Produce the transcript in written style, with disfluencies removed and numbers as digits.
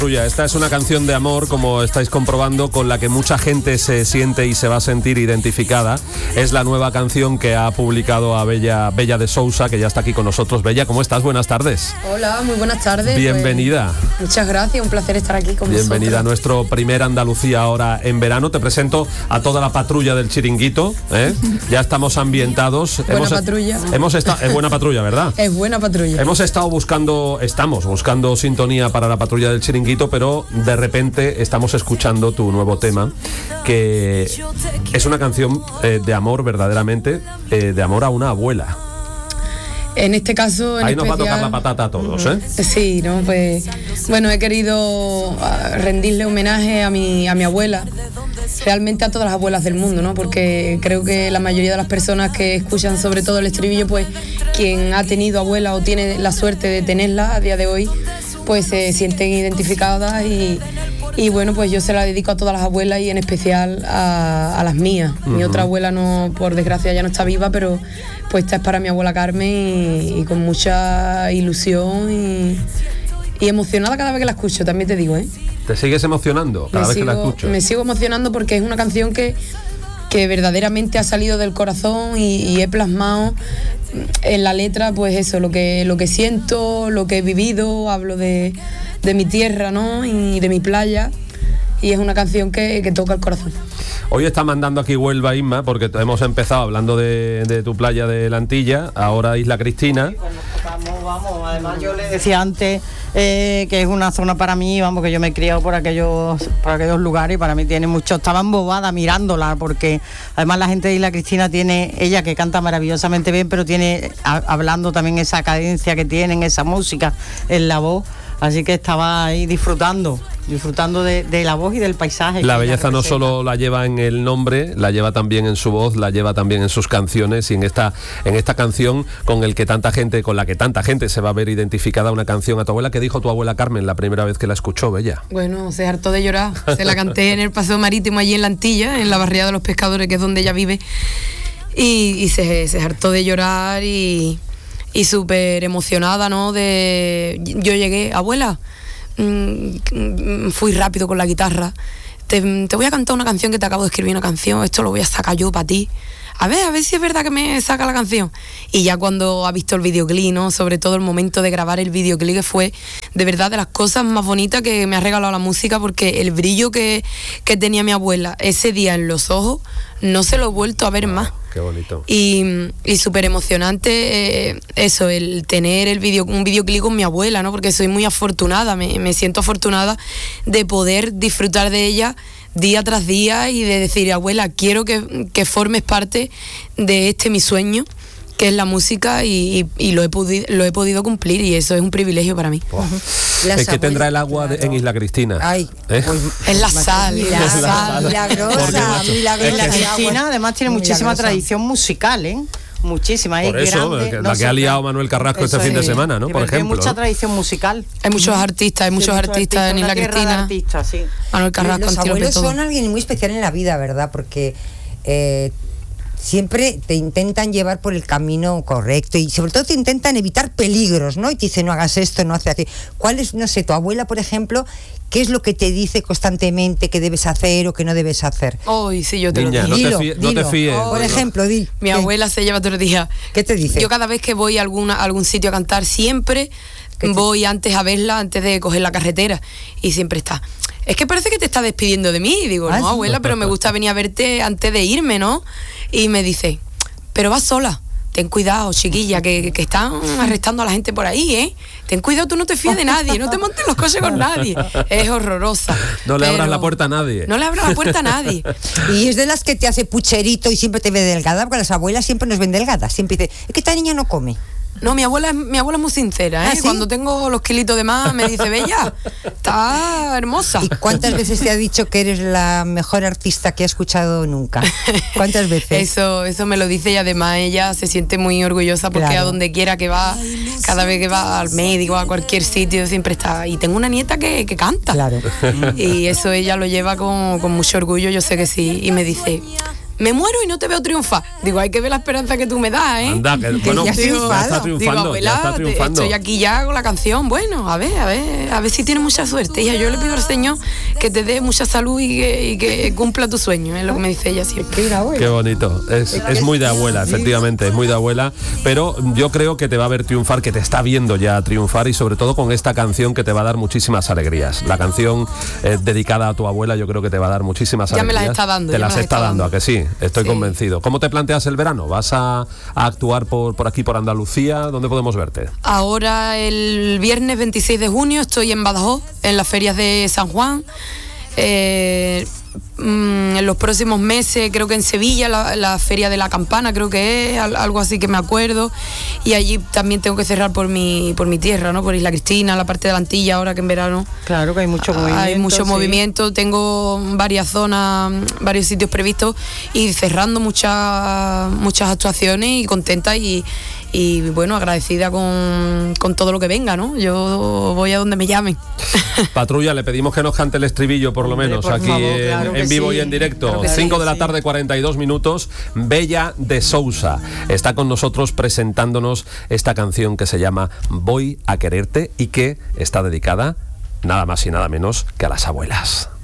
Esta es una canción de amor, como estáis comprobando, con la que mucha gente se siente y se va a sentir identificada. Es la nueva canción que ha publicado a Bella de Sousa, que ya está aquí con nosotros. Bella, ¿cómo estás? Buenas tardes. Hola, muy buenas tardes. Bienvenida. Pues, muchas gracias, un placer estar aquí con Bienvenida vosotros. a nuestro primer Andalucía ahora en verano. Te presento a toda la patrulla del Chiringuito, ¿eh? Ya estamos ambientados. Patrulla. Es buena patrulla, ¿verdad? Es buena patrulla. Estamos buscando sintonía para la patrulla del Chiringuito, pero de repente estamos escuchando tu nuevo tema, que es una canción de amor verdaderamente, de amor a una abuela. En este caso, ahí nos va a tocar la patata a todos, ¿eh? Sí, ¿no? Pues bueno, he querido rendirle homenaje a mi abuela, realmente a todas las abuelas del mundo, ¿no? Porque creo que la mayoría de las personas que escuchan sobre todo el estribillo, pues quien ha tenido abuela o tiene la suerte de tenerla a día de hoy, pues se sienten identificadas y bueno, pues yo se la dedico a todas las abuelas y en especial a las mías. Mi otra abuela, no, por desgracia, ya no está viva, pero pues esta es para mi abuela Carmen y con mucha ilusión y emocionada cada vez que la escucho, también te digo, ¿eh? ¿Te sigues emocionando cada vez que la escucho? Me sigo emocionando porque es una canción que verdaderamente ha salido del corazón y he plasmado en la letra, pues eso, lo que siento, lo que he vivido. Hablo de mi tierra, ¿no? Y de mi playa, y es una canción que toca el corazón. Hoy está mandando aquí Huelva, Isma, porque hemos empezado hablando de tu playa de la Antilla, ahora Isla Cristina. Sí, cuando vamos, además yo le decía antes que es una zona para mí, vamos, que yo me he criado por aquellos lugares y para mí tiene mucho. Estaba embobada mirándola, porque además la gente de Isla Cristina tiene, ella que canta maravillosamente bien, pero tiene, hablando también esa cadencia que tienen, esa música en la voz, así que estaba ahí disfrutando de la voz y del paisaje. La belleza no solo la lleva en el nombre, la lleva también en su voz, la lleva también en sus canciones, y en esta canción con la que tanta gente se va a ver identificada, una canción a tu abuela. ¿Qué dijo tu abuela Carmen la primera vez que la escuchó, Bella? Bueno, se hartó de llorar. Se la canté en el paseo marítimo allí en la Antilla, en la barriada de los pescadores, que es donde ella vive, y se hartó de llorar y súper emocionada, ¿no? Yo llegué, abuela, fui rápido con la guitarra, te voy a cantar una canción que te acabo de escribir, una canción, esto lo voy a sacar yo para ti, a ver si es verdad que me saca la canción. Y ya cuando ha visto el videoclip, ¿no? Sobre todo el momento de grabar el videoclip, que fue de verdad de las cosas más bonitas que me ha regalado la música, porque el brillo que tenía mi abuela ese día en los ojos no se lo he vuelto a ver más. Qué bonito. Y súper emocionante eso, el tener un videoclip con mi abuela, ¿no? Porque soy muy afortunada, me siento afortunada de poder disfrutar de ella día tras día y de decir, abuela, quiero que formes parte de mi sueño, que es la música, y lo he podido cumplir, y eso es un privilegio para mí. Wow. Es que tendrá el agua en Isla Cristina. Ay, ¿eh? pues, es la sal. Milagrosa. Isla Cristina además tiene muchísima tradición musical, ¿eh? Muchísima. Por eso, la que ha liado Manuel Carrasco este fin de semana, ¿no? Por ejemplo. Hay mucha tradición musical. Hay muchos artistas, en Isla Cristina. Sí. Manuel Carrasco. Los abuelos son alguien muy especial en la vida, ¿verdad? Porque siempre te intentan llevar por el camino correcto y sobre todo te intentan evitar peligros, ¿no? Y te dicen, no hagas esto, no haces así. ¿Cuál es, no sé, tu abuela, por ejemplo, qué es lo que te dice constantemente que debes hacer o que no debes hacer? Hoy sí, yo te Niña, lo digo. no te fíes. Por ejemplo, di. Mi abuela se lleva todo el día. ¿Qué te dice? Yo cada vez que voy a algún sitio a cantar, siempre voy antes a verla, antes de coger la carretera, y siempre está. Es que parece que te está despidiendo de mí. Y digo, no, abuela, pero me gusta venir a verte antes de irme, ¿no? Y me dice, pero vas sola. Ten cuidado, chiquilla, que están arrestando a la gente por ahí, ¿eh? Ten cuidado, tú no te fíes de nadie, no te montes los coches con nadie. Es horrorosa. No le abras la puerta a nadie. No le abras la puerta a nadie. Y es de las que te hace pucherito y siempre te ve delgada, porque las abuelas siempre nos ven delgadas. Siempre dice, es que esta niña no come. No, mi abuela es muy sincera, ¿eh? ¿Ah, sí? Cuando tengo los kilitos de más me dice, Bella, está hermosa. ¿Y cuántas veces te ha dicho que eres la mejor artista que ha escuchado nunca? ¿Cuántas veces? Eso me lo dice, y además ella se siente muy orgullosa porque Claro. a donde quiera que va, cada vez que va al médico, a cualquier sitio, siempre está. Y tengo una nieta que canta. Claro. Y eso ella lo lleva con mucho orgullo, yo sé que sí. Y me dice, me muero y no te veo triunfar. Digo, hay que ver la esperanza que tú me das, ¿eh? Anda, que bueno, ya has triunfado. está triunfando, Digo, abuela, ya está triunfando. estoy aquí ya con la canción. Bueno, a ver si tienes mucha suerte. Hija, yo le pido al Señor que te dé mucha salud y que cumpla tu sueño, es lo que me dice ella siempre. Qué bonito. Es muy de abuela, efectivamente, es muy de abuela, pero yo creo que te va a ver triunfar, que te está viendo ya triunfar, y sobre todo con esta canción que te va a dar muchísimas alegrías. La canción dedicada a tu abuela, yo creo que te va a dar muchísimas alegrías. Ya me las está dando. Te las está dando, ¿a que sí? Estoy Sí. convencido. ¿Cómo te planteas el verano? ¿Vas a actuar por aquí, por Andalucía? ¿Dónde podemos verte? Ahora el viernes 26 de junio estoy en Badajoz, en las ferias de San Juan. En los próximos meses creo que en Sevilla la feria de la campana, creo que es algo así, que me acuerdo, y allí también tengo que cerrar por mi tierra, ¿no? Por Isla Cristina, la parte de la Antilla, ahora que en verano Claro que hay mucho movimiento. hay mucho sí. movimiento, tengo varias zonas, varios sitios previstos, y cerrando muchas actuaciones, y contenta y bueno, agradecida con todo lo que venga, ¿no? Yo voy a donde me llamen. Patrulla, le pedimos que nos cante el estribillo, por lo Hombre, menos, por aquí favor, claro en que vivo sí. y en directo. Claro que 5 sí, de la sí. tarde, 42 minutos. Bella de Sousa está con nosotros presentándonos esta canción que se llama Voy a quererte, y que está dedicada nada más y nada menos que a las abuelas.